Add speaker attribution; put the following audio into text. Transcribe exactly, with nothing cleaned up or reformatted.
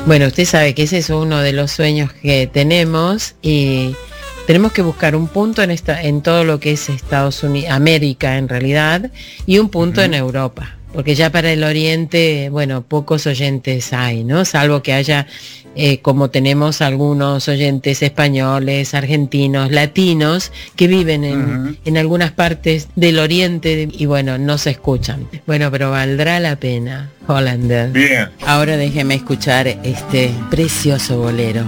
Speaker 1: Bueno, usted sabe que ese es uno de los sueños que tenemos y tenemos que buscar un punto en esta, en todo lo que es Estados Unidos, América en realidad, y un punto uh-huh. en Europa, porque ya para el Oriente, bueno, pocos oyentes hay, ¿no? Salvo que haya, eh, como tenemos algunos oyentes españoles, argentinos, latinos, que viven en, uh-huh. en algunas partes del Oriente y bueno, no se escuchan. Bueno, pero valdrá la pena, Hollander.
Speaker 2: Bien.
Speaker 1: Ahora déjeme escuchar este precioso bolero.